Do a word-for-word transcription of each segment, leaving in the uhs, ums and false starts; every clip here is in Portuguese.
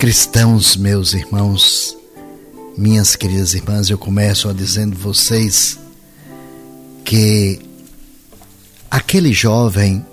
Cristãos, meus irmãos, minhas queridas irmãs, eu começo a dizendo a vocês que aquele jovem,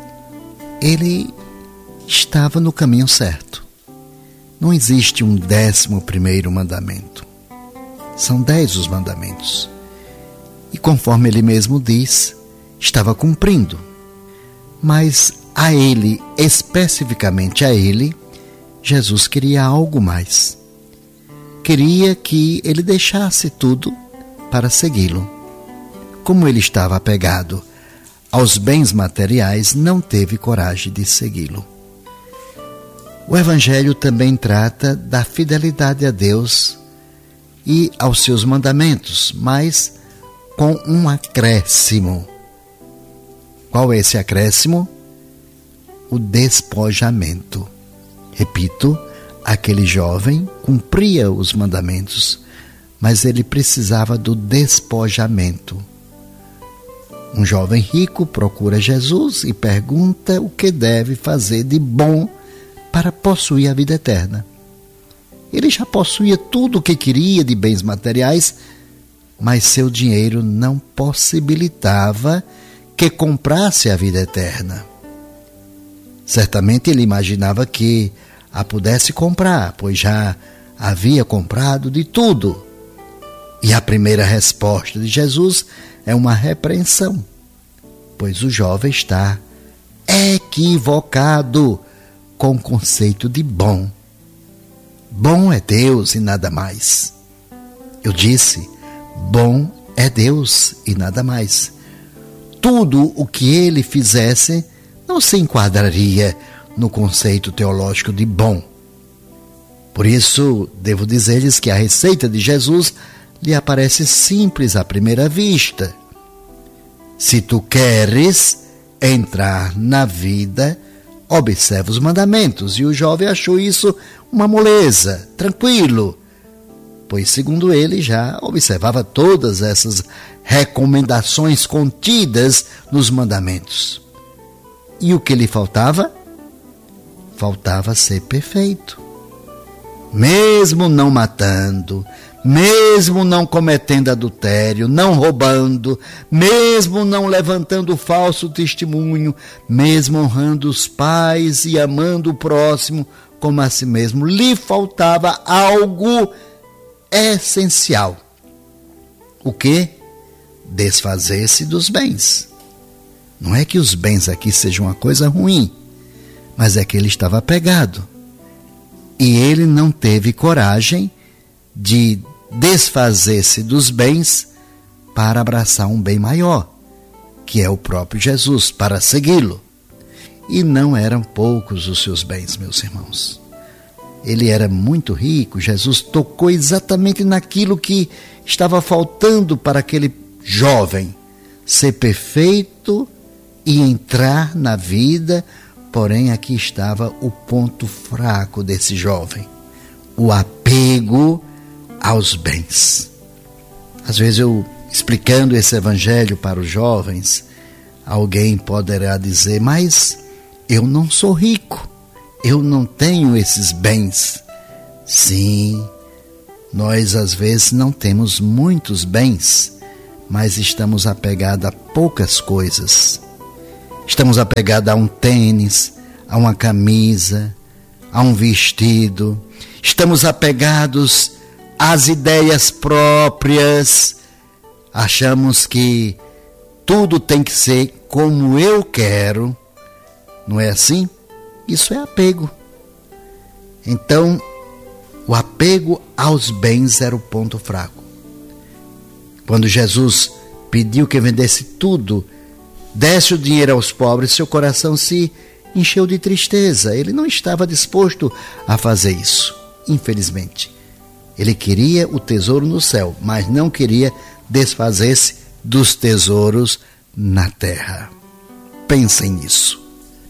ele estava no caminho certo. Não existe um décimo primeiro mandamento. São dez os mandamentos. E conforme ele mesmo diz, estava cumprindo. Mas a ele, especificamente a ele, Jesus queria algo mais. Queria que ele deixasse tudo para segui-lo. Como ele estava apegado aos bens materiais, não teve coragem de segui-lo. O Evangelho também trata da fidelidade a Deus e aos seus mandamentos, mas com um acréscimo. Qual é esse acréscimo? O despojamento. Repito, aquele jovem cumpria os mandamentos, mas ele precisava do despojamento. Um jovem rico procura Jesus e pergunta o que deve fazer de bom para possuir a vida eterna. Ele já possuía tudo o que queria de bens materiais, mas seu dinheiro não possibilitava que comprasse a vida eterna. Certamente ele imaginava que a pudesse comprar, pois já havia comprado de tudo. E a primeira resposta de Jesus é uma repreensão, pois o jovem está equivocado com o conceito de bom. Bom é Deus e nada mais. Eu disse, bom é Deus e nada mais. Tudo o que ele fizesse não se enquadraria no conceito teológico de bom. Por isso, devo dizer-lhes que a receita de Jesus lhe aparece simples à primeira vista. Se tu queres entrar na vida, observa os mandamentos. E o jovem achou isso uma moleza, tranquilo, pois, segundo ele, já observava todas essas recomendações contidas nos mandamentos. E o que lhe faltava? Faltava ser perfeito. Mesmo não matando, mesmo não cometendo adultério, não roubando, mesmo não levantando falso testemunho, mesmo honrando os pais e amando o próximo como a si mesmo, lhe faltava algo essencial. O quê? Desfazer-se dos bens. Não é que os bens aqui sejam uma coisa ruim, mas é que ele estava apegado. E ele não teve coragem de desfazer-se dos bens para abraçar um bem maior, que é o próprio Jesus, para segui-lo. E não eram poucos os seus bens, meus irmãos. Ele era muito rico. Jesus tocou exatamente naquilo que estava faltando para aquele jovem ser perfeito e entrar na vida. Porém, aqui estava o ponto fraco desse jovem: o apego aos bens. Às vezes, eu explicando esse evangelho para os jovens, alguém poderá dizer, mas eu não sou rico, eu não tenho esses bens. Sim, nós às vezes não temos muitos bens, mas estamos apegados a poucas coisas. Estamos apegados a um tênis, a uma camisa, a um vestido. Estamos apegados às ideias próprias. Achamos que tudo tem que ser como eu quero. Não é assim? Isso é apego. Então, o apego aos bens era o ponto fraco. Quando Jesus pediu que vendesse tudo, desse o dinheiro aos pobres, seu coração se encheu de tristeza. Ele não estava disposto a fazer isso, infelizmente. Ele queria o tesouro no céu, mas não queria desfazer-se dos tesouros na terra. Pensem nisso.